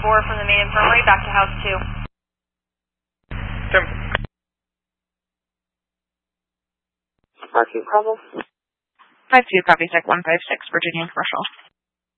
from the main infirmary back to house 2. Mark 2 Bravo. 5-2, copy, Tech 156, Virginia Commercial.